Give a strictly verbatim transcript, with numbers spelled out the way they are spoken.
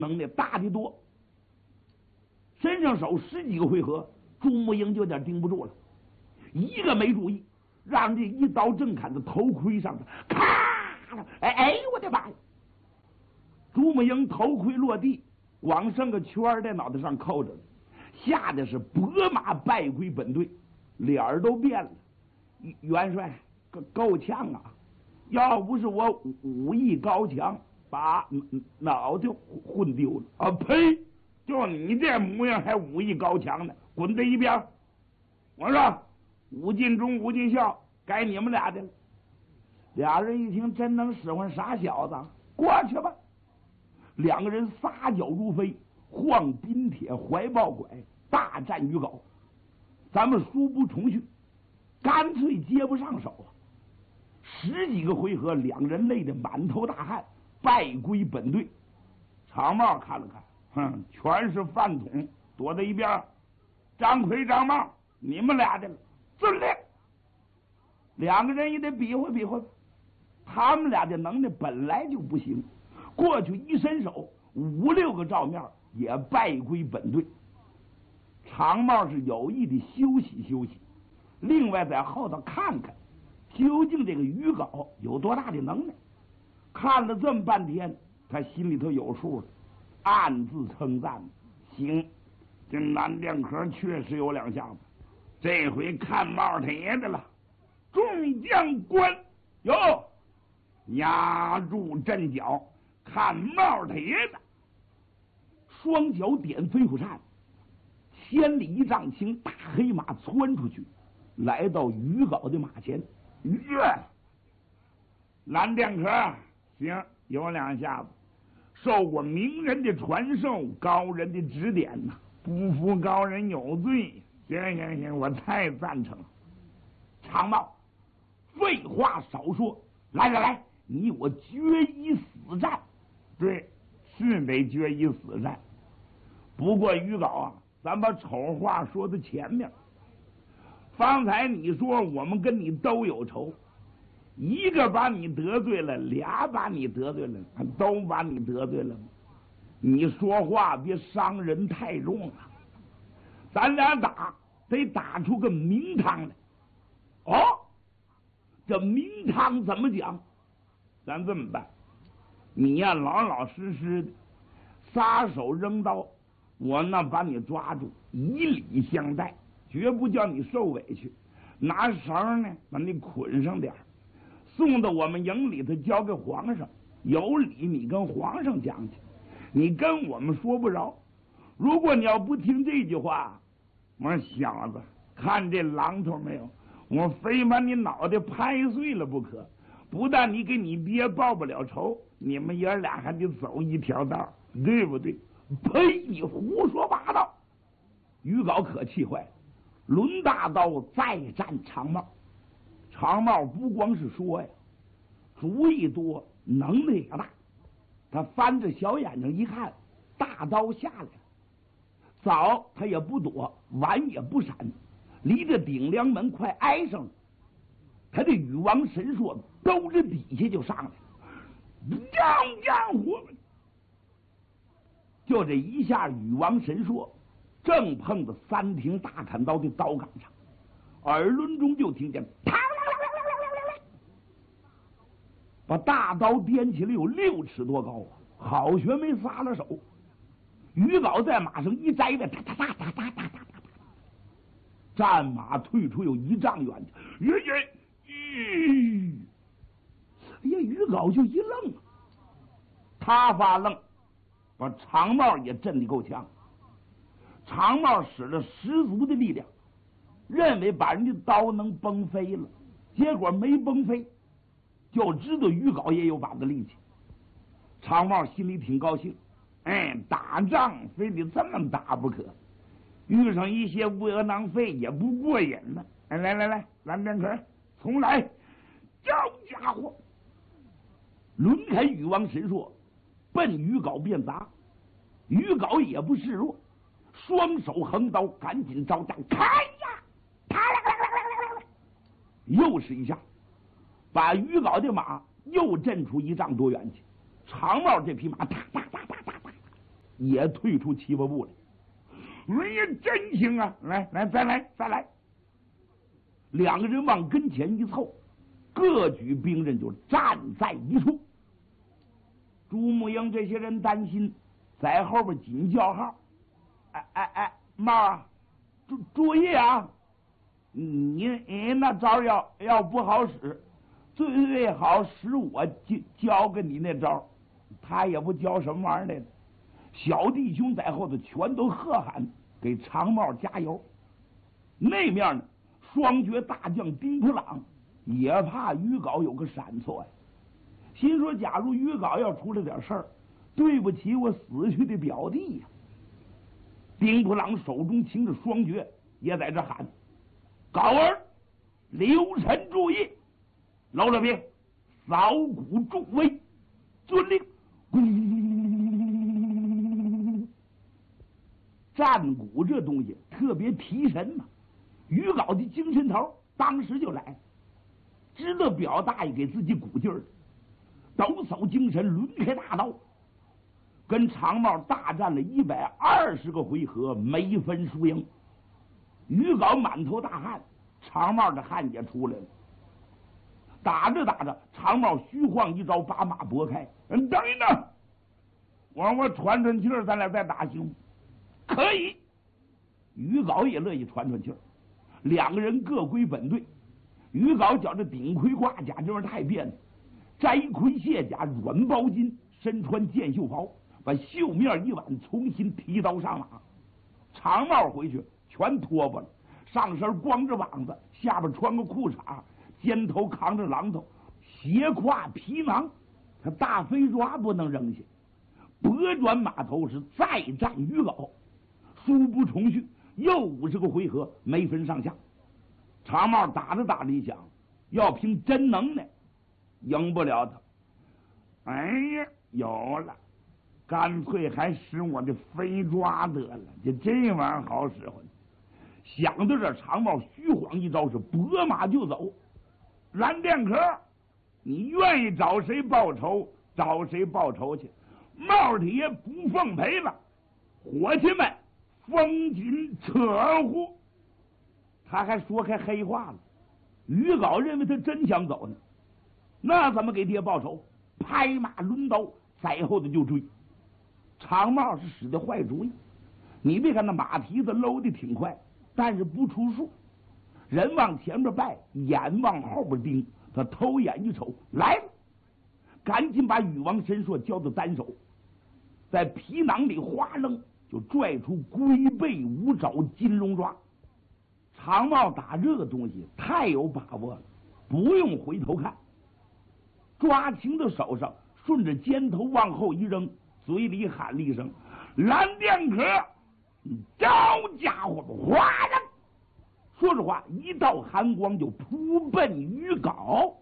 能耐大的多。身上手十几个回合，朱木英就有点顶不住了，一个没注意，让这一刀正砍在头盔上，咔！哎哎，我的妈呀！朱木英头盔落地，往上个圈在脑袋上扣着，吓得是拨马败归本队，脸儿都变了。元帅，够够呛啊！要不是我武艺高强，把脑袋混丢了啊！呸！就你这模样还武艺高强呢，滚这一边！我说武进忠、武进孝，该你们俩的了。俩人一听，真能使唤傻小子，过去吧！两个人撒脚如飞，晃冰铁，怀抱拐，大战于皋。咱们殊不重叙，干脆接不上手啊！十几个回合，两人累得满头大汗，败归本队。长帽看了看，哼，全是饭桶，躲在一边。张奎、张茂，你们俩的了，遵令。两个人也得比划比划，他们俩的能耐本来就不行，过去一伸手，五六个照面也败归本队。长帽是有意的休息休息，另外在后头看看，究竟这个于皋有多大的能耐。看了这么半天，他心里头有数了，暗自称赞：行，这蓝剑客确实有两下子，这回看帽他爷的了。众将官哟，压住阵脚，看帽他爷的。双脚点飞虎扇，千里一丈青大黑马窜出去，来到于皋的马前。于蓝剑客，行，有两下子，受过名人的传授，高人的指点呐，不服高人有罪。行行行，我太赞成了。长帽，废话少说，来来来，你我决一死战。对，是得决一死战。不过于皋啊，咱把丑话说在前面。方才你说我们跟你都有仇，一个把你得罪了，俩把你得罪了，都把你得罪了。你说话别伤人太重了，咱俩打得打出个名堂来。哦，这名堂怎么讲？咱这么办，你呀老老实实的撒手扔刀，我那把你抓住，以礼相待，绝不叫你受委屈。拿绳呢把你捆上点，送到我们营里头交给皇上，有理你跟皇上讲去，你跟我们说不着。如果你要不听这句话，我说小子，看这榔头没有，我非把你脑袋拍碎了不可。不但你给你爹报不了仇，你们爷俩还得走一条道，对不对？呸！你胡说八道！于皋可气坏了，抡大刀再战长帽。长帽不光是说呀，主意多，能耐也大。他翻着小眼睛一看，大刀下来了，早他也不躲，晚也不闪，离着顶梁门快挨上了。他这禹王神硕兜着底下就上来了，让让我们！就这一下，禹王神硕正碰到三挺大砍刀的刀杆上，耳轮中就听见啪啦啦啦啦啦啦，把大刀掂起来有六尺多高啊！好悬没撒了手。于皋在马上一摘的，哒哒哒哒哒哒哒哒，战马退出有一丈远去，耶耶！吁！哎呀，于皋就一愣，他发愣，把长帽也震得够呛。长帽使了十足的力量，认为把人家刀能崩飞了，结果没崩飞，就知道于皋也有把子力气。长帽心里挺高兴，哎，打仗非得这么打不可，遇上一些窝囊废也不过瘾呢。哎，来来来，蓝剑客，重来！这家伙抡开禹王神硕，奔于皋便砸。于皋也不示弱，双手横刀，赶紧招架，开呀！啪啦啦啦啦啦啦，又是一下，把于皋的马又震出一丈多远去。长帽这匹马，哒哒哒哒哒哒， 也退出七八步来。哎呀，真行啊！来来，再来再来。两个人往跟前一凑，各举兵刃就站在一处。朱木英这些人担心，在后边紧叫号：“哎哎哎，帽啊，注注意啊！你你那招要要不好使，最好使我教教给你那招。”他也不教什么玩意儿来了。小弟兄在后头全都喝喊，给长帽加油。那面呢，双绝大将丁普朗也怕于皋有个闪错呀，心说假如于皋要出了点事儿，对不起我死去的表弟呀。丁普朗手中擎着双绝，也在这喊：“皋儿，留神注意，老了兵，扫鼓助威，遵令。”战鼓这东西特别提神嘛，于皋的精神头当时就来，知道表大爷给自己鼓劲儿，抖擞精神，抡开大刀，跟长帽大战了一百二十个回合，没分输赢。于皋满头大汗，长帽的汗也出来了。打着打着，长帽虚晃一招，把马拨开。嗯，等一等，我让我喘喘气儿，咱俩再打行吗？可以。于皋也乐意喘喘气儿，两个人各归本队。于皋觉着顶盔挂甲这玩意儿太别扭，摘盔卸甲，软包巾，身穿箭袖袍，把袖面一挽，重新提刀上马。长帽回去全脱吧了，上身光着膀子，下边穿个裤衩，肩头扛着榔头，斜挎皮囊，他大飞抓不能扔下，拨转马头是再战于皋，殊不重续，又五十个回合没分上下。长帽打着打着一想，要凭真能耐，赢不了他。哎呀，有了，干脆还使我的飞抓得了，就这玩意儿好使唤。想到这，长帽虚晃一招，是拨马就走。蓝靛壳，你愿意找谁报仇，找谁报仇去。帽铁爷不奉陪了，伙计们风紧扯呼。他还说开黑话了。于皋认为他真想走呢，那怎么给爹报仇？拍马抡刀，在后头就追。长帽是使的坏主意，你别看那马蹄子搂的挺快，但是不出数。人往前面拜，眼往后边盯，他偷眼一瞅来了，赶紧把禹王神硕交到单手，在皮囊里哗楞就拽出龟背五爪金龙抓。长帽打这个东西太有把握了，不用回头看，抓情的手上顺着肩头往后一扔，嘴里喊了一声：“蓝靛壳，招家伙！”哗啦，说着话，一道寒光就扑奔于皋。